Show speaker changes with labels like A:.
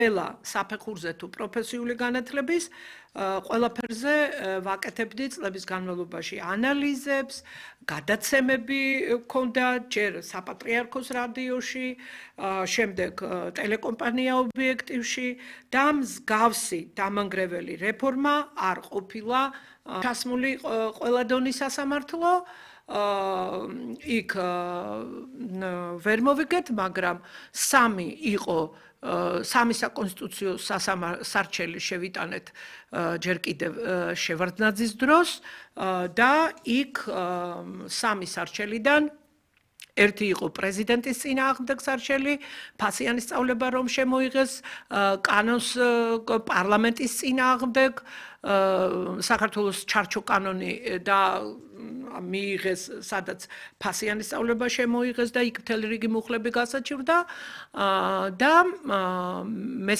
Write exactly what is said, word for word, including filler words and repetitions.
A: ყველა საფეხურზე თუ პროფესიული განათლების ყველაფერზე ვაკეთებდი წლების განმავლობაში ანალიზებს, გადაცემები მქონდა ჯერ საპატრიარქოს რადიოში, შემდეგ ტელეკომპანია ობიექტივში და მსგავსი დამანგრეველი რეფორმა არ ყოფილა ჩასმული ყველა დონის სასამართლო. იქ ვერ მოვიგეთ, მაგრამ სამი იყო სამი საკონსტიტუციო სასარჩელი შევიტანეთ ჯერ კიდევ შევარდნაძის დროს და იქ სამი სარჩელიდან ერთი იყო პრეზიდენტის წინააღმდეგ სარჩელი, ფასიანის სწავლება რომ შემოიღეს კანონს პარლამენტის წინააღმდეგ, საქართველოს ჩარჩო კანონი და მიიღეს, სადაც ფასიანის სწავლება შემოიღეს და იქ მთელი რიგი მუხლები გასაჩივრდა და